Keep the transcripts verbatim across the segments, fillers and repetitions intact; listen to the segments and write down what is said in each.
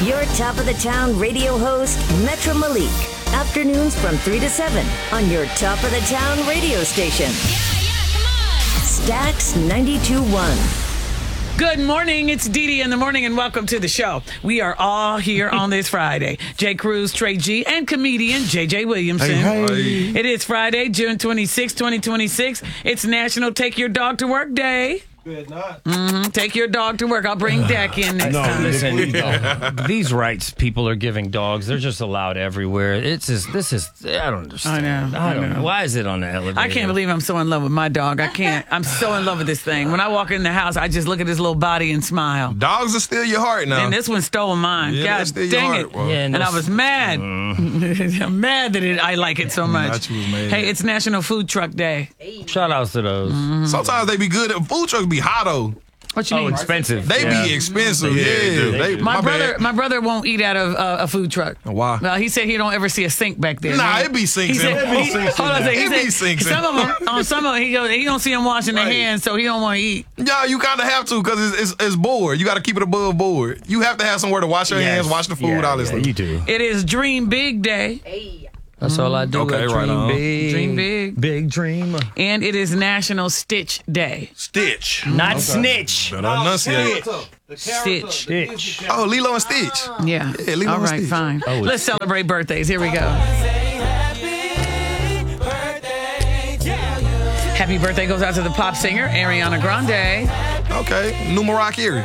Your top of the town radio host, Metro Malik. Afternoons from three to seven on your top of the town radio station. Yeah, yeah, come on. Stax ninety-two point one. Good morning. It's Dee Dee in the morning, and welcome to the show. We are all here on this Friday. Jay Cruz, Trey G, and comedian J J Williamson. Hey, hey. It is Friday, June twenty-sixth, twenty twenty-six. It's National Take Your Dog to Work Day. Good not. Mm-hmm. Take your dog to work. I'll bring Dak in next No, time. Listen, these rights people are giving dogs, they're just allowed everywhere. It's just, this is, I don't understand. I know, I I don't know. know. Why is it on the elevator? I can't believe I'm so in love with my dog. I can't. I'm so in love with this thing. When I walk in the house, I just look at his little body and smile. Dogs are still your heart now. And this one stole mine. Yeah, God that's still your dang heart, it. bro. Yeah, And I was mad. I'm mad that it, I like it so much. Not you was mad. Hey, it's National Food Truck Day. Shout outs to those. Mm-hmm. Sometimes they be good. Food trucks be hot though. What you Oh, mean? expensive. They Yeah. be expensive. Yeah, they they, do. My, my brother, bad. my brother won't eat out of uh, a food truck. Why? Well, he said he don't ever see a sink back there. Nah, He- it be sinks He in. said, It be he- sinks hold on a in. second. He It be said sinks in. some of them, on some of them, he goes, he don't see them washing their Right. hands, so he don't want to eat. Yeah, you kind of have to because it's, it's, it's board. You got to keep it above board. You have to have somewhere to wash your Yes. hands, wash the food, Yeah, all this yeah, stuff. you do. It is Dream Big Day, That's all I do. Okay, I right dream on. big. Dream big. Big dream. and it is National Stitch Day. Stitch. Not snitch. Better enunciate. Stitch. Stitch. Oh, Lilo and Stitch. Yeah. Yeah, Lilo All and right, Stitch. fine. Oh, it's- Let's celebrate birthdays. Here we go. Happy birthday goes out to the pop singer Ariana Grande. Okay, New Mariah Carey.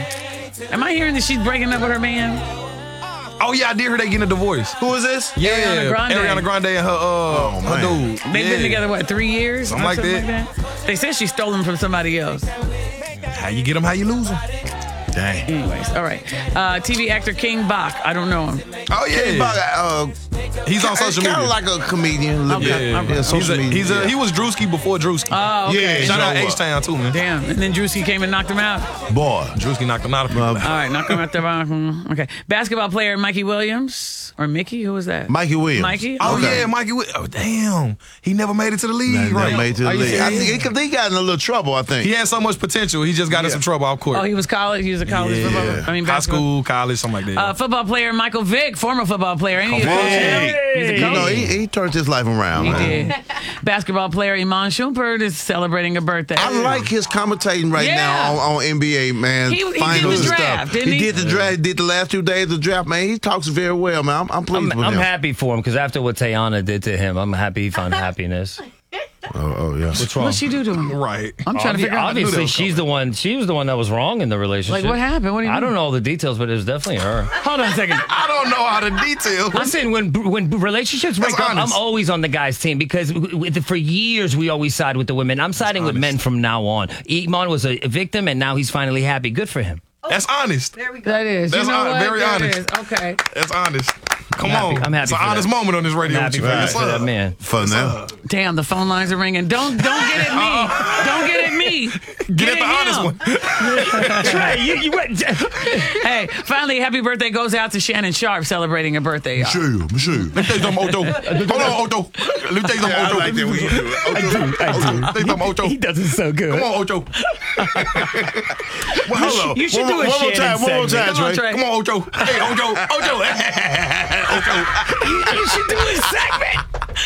Am I hearing that she's breaking up with her man? Oh yeah, I did hear they getting a divorce. Who is this? Yeah, Ariana Grande. Ariana Grande and her uh, her dude. They've Yeah. been together, what, three years? Something Or like that. They said she stole them from somebody else. How you get them? How you lose them? Dang. Anyways, all right. Uh, T V actor King Bach. I don't know him. Oh yeah, Uh, he's on social media. Kind of like a comedian. A little Okay, bit. okay. Yeah, social He's a, media. he's a, yeah. he was Drewski before Drewski. Oh, okay. Yeah, Shout out so, uh, H-Town too, man. Damn. And then Drewski came and knocked him out. boy. Drewski knocked him out of Uh, All right, knock him out there. Mm, Okay. Basketball player Mikey Williams. Or Mickey? Who was that? Mikey Williams. Mikey? Oh Okay. yeah, Mikey. Wi- Oh damn, he never made it to the league, Never right? made it to Are the you league. I serious? think he, he got in a little trouble, I think. He had so much potential. He just got in some trouble off court. Oh, he was college. He was a college Yeah. football. I mean, High basketball. school, college, something like that. Uh, football player Michael Vick, former football player. Ain't he a Come coach on. now? He's a You coach. know, he, he turned his life around, He man. did. Basketball player Iman Shumpert is celebrating a birthday. I like his commentating right Yeah. now on, on N B A, man. He- he did Finals the and draft, stuff. didn't he? did the draft. He did the last two days of the draft, man. He talks very well, man. I'm, I'm pleased I'm, with I'm him. happy for him because after what Tayana did to him, I'm happy he found happiness. Oh, oh yeah. What's wrong? What'd she do to him? right. I'm trying to figure out. Obviously, was she's the one. She was the one that was wrong in the relationship. Like, what happened? What do you I mean? don't know all the details, but it was definitely her. Hold on a second. I don't know how the details. Listen, when when relationships break That's up, honest. I'm always on the guy's team because w- w- for years we always side with the women. I'm siding with men from now on. Iman was a victim, and now he's finally happy. Good for him. That's honest. That is. That's you know hon- what? very There it honest. is. Okay. That's honest. Come happy- on. I'm happy It's an for honest that. moment on this I'm radio. happy with for, you. that, Yes, for sir. that man. Fun now. Damn, the phone lines are ringing. Don't don't get at me. Don't get at me. Get at the honest him. one. Trey, you, you went. Hey, finally, happy birthday goes out to Shannon Sharp celebrating a birthday. y'all. Monsieur, monsieur. Let me tell you something, Ocho. Hold on, Ocho. Let me tell you something, Yeah, I Ocho. like that when you do it. I do. I Ocho. do. Let me tell you something, Ocho. He does it so good. Come on, Ocho. Well, hold on. You should one do more, a one more Shannon time. One more segment. time, Come on, Trey. Trey. Come on, Ocho. Hey, Ocho. Ocho. Ocho. You, you should do a segment.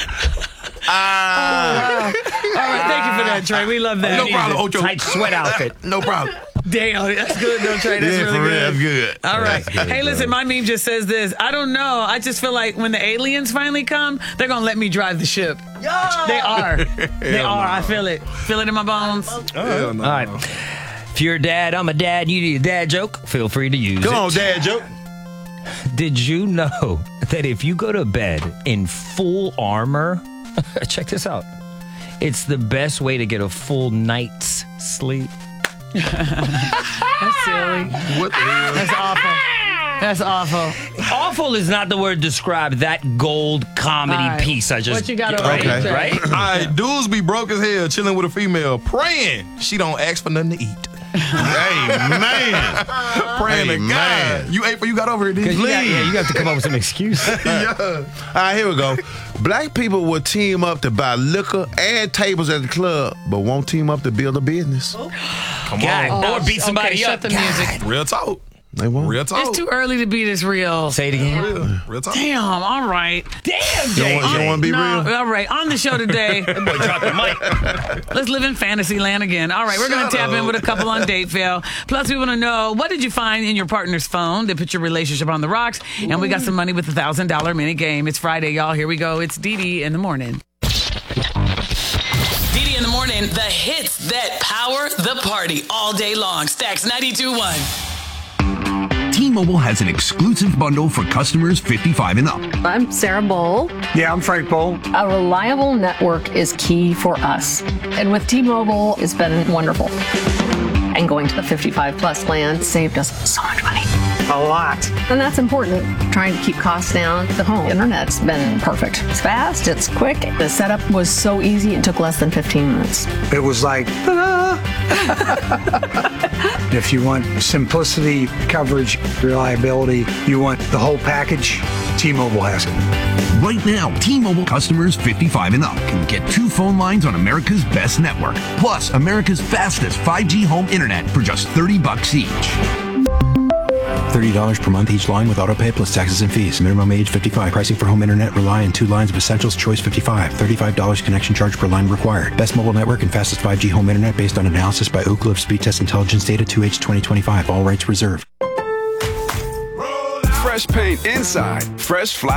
Ah. All right, thank you for that, Trey. We love that. No problem, Ocho. Tight sweat outfit. No problem. Damn, that's good, though, Trey. That's Yeah, really for real. good. That's good. All right. That's good, Hey, listen, bro. my meme just says this. I don't know. I just feel like when the aliens finally come, they're going to let me drive the ship. They are. They Hell are. no. I feel it. Feel it in my bones. Hell no. All right. If you're a dad, I'm a dad. You need a dad joke. Feel free to use Come it. on, Dad joke. Did you know that if you go to bed in full armor, check this out, it's the best way to get a full night's sleep? That's silly. What the hell? That's awful. That's awful. Awful is not the word to describe that gold comedy All right. piece I just What you got over Okay. here, Trey? right? All right, dudes be broke as hell chilling with a female, praying she don't ask for nothing to eat. Hey, man. Praying Hey, to man. God. You ate for you got over here, didn't You you? got, yeah, you have to come up with some excuse. Yeah. All right, here we go. Black people will team up to buy liquor and tables at the club, but won't team up to build a business. Come God. on. Or beat somebody okay, up. Shut the music. Real talk. They won't. Real talk. It's too early to be this real. Say it again. Real, real talk. Damn, all right. Damn, You Jay. don't, want- you don't want to be no, real? all right. On the show today, Boy, drop the mic. let's live in fantasy land again. All right, we're going Shut to tap in up. with a couple on date fail. Plus, we want to know, what did you find in your partner's phone that put your relationship on the rocks? And we got some money with a one thousand dollars mini game. It's Friday, y'all. Here we go. It's Dee Dee in the morning. Dee Dee in the morning, the hits that power the party all day long. Stacks ninety-two point one. T-Mobile has an exclusive bundle for customers fifty-five and up. I'm Sarah Bowl. Yeah, I'm Frank Bowl. A reliable network is key for us. And with T-Mobile, it's been wonderful. And going to the fifty-five plus plan saved us so much money. A lot. And that's important. Trying to keep costs down. The home internet's been perfect. It's fast, it's quick. The setup was so easy, it took less than fifteen minutes. It was like, ta-da! If you want simplicity, coverage, reliability, you want the whole package, T-Mobile has it. Right now, T-Mobile customers fifty-five and up can get two phone lines on America's best network, plus America's fastest five G home internet for just thirty bucks each. thirty dollars per month each line with autopay plus taxes and fees. Minimum age fifty-five. Pricing for home internet rely on two lines of Essentials Choice fifty-five. thirty-five dollars connection charge per line required. Best mobile network and fastest five G home internet based on analysis by Oak Cliff Speed Test Intelligence Data two H twenty twenty-five. All rights reserved. Fresh paint inside, fresh flowers.